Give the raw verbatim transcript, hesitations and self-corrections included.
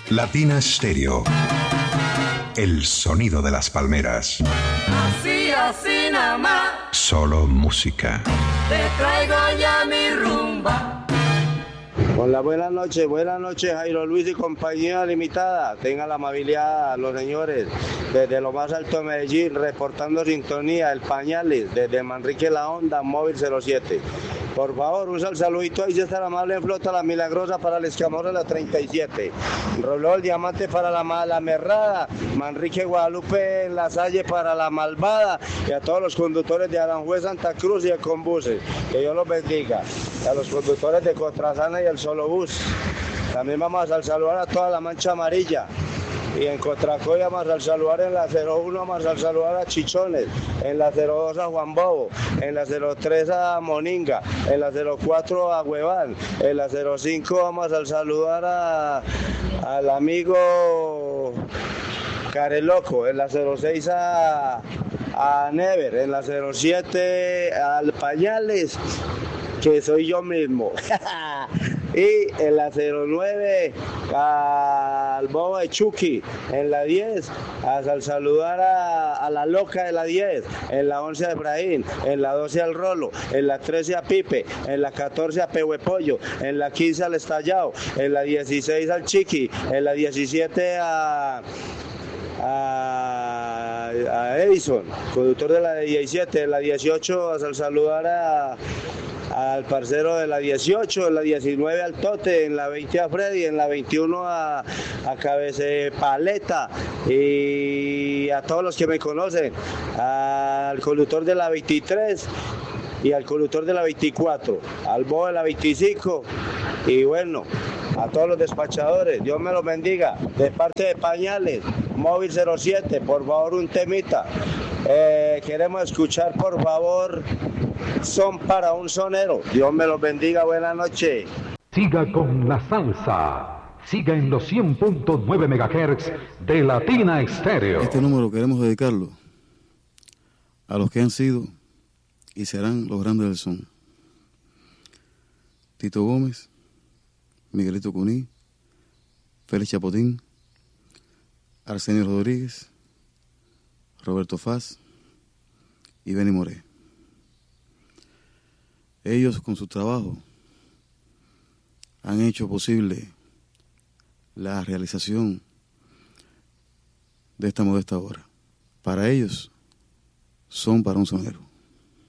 Latina Stereo. El sonido de las palmeras. Así, así nada más. Solo música. Te traigo ya mi rumba. Hola, buenas noches, buenas noches Jairo Luis y compañía limitada. Tengan la amabilidad los señores desde lo más alto de Medellín, reportando sintonía, el Pañales, desde Manrique La Honda, móvil cero siete. Por favor, un sal saludito ahí, si está la amable en flota, la milagrosa para el Escamorra, la treinta y siete. Roló el diamante para la mala merrada, Manrique Guadalupe en la Salle para la malvada, y a todos los conductores de Aranjuez, Santa Cruz y de Combuses, que Dios los bendiga. A los conductores de Contrasana y el Solo Bus. También vamos a saludar a toda la Mancha Amarilla. Y en Cotracoy vamos a saludar en la cero uno, vamos a saludar a Chichones, en la cero dos a Juan Bobo, en la cero tres a Moninga, en la cero cuatro a Hueván, en la cero cinco vamos a saludar a, al amigo Careloco, en la cero seis a, a Never, en la cero siete al Pañales, que soy yo mismo. Y en la cero nueve al Bobo de Chucky, en la diez al saludar a, a la loca de la diez, en la once a Efraín, en la doce al Rolo, en la trece a Pipe, en la catorce a Pehuepollo, en la quince al Estallado, en la dieciséis al Chiqui, en la diecisiete a... A, a Edison, conductor de la diecisiete, en la dieciocho al saludar a al parcero de la dieciocho, en la diecinueve al Tote, en la veinte a Freddy, en la veintiuno a, a Cabece Paleta, y a todos los que me conocen, al conductor de la veintitrés y al conductor de la veinticuatro, al Bobo de la veinticinco, y bueno, a todos los despachadores, Dios me los bendiga. De parte de Pañales, móvil cero siete, por favor un temita. Eh, queremos escuchar, por favor, Son para un sonero. Dios me los bendiga, buenas noches. Siga con la salsa. Siga en los cien punto nueve megahertz de Latina Stereo. Este número queremos dedicarlo a los que han sido y serán los grandes del son. Tito Gómez, Miguelito Cuní, Félix Chapotín, Arsenio Rodríguez, Roberto Faz y Benny Moré. Ellos con su trabajo han hecho posible la realización de esta modesta obra. Para ellos, Son para un sonero.